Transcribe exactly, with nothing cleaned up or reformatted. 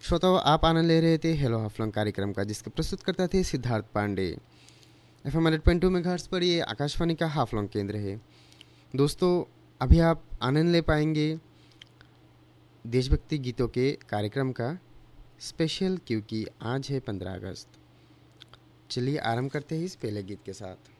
श्रोताओं, आप आनंद ले रहे थे हेलो हाफलंग कार्यक्रम का, जिसके प्रस्तुत करता थे Siddharth Pandey. F am hundred point two megahertz पर ये आकाशवाणी का हाफलंग केंद्र है। दोस्तों, अभी आप आनंद ले पाएंगे देशभक्ति गीतों के कार्यक्रम का स्पेशल, क्योंकि आज है पंद्रह अगस्त। चलिए आरंभ करते हैं इस पहले गीत के साथ।